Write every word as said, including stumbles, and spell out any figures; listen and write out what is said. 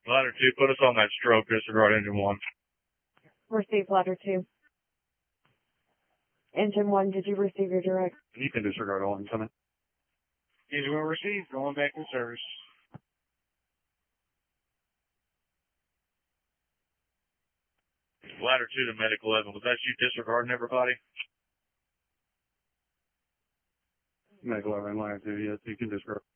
Ladder two, put us on that stroke, disregard engine one. Receive ladder two. Engine one, did you receive your direct? You can disregard all incoming. Engine one received, going back in service. Ladder two to medic eleven, was that you disregarding everybody? Medic eleven, ladder two, yes, you can disregard.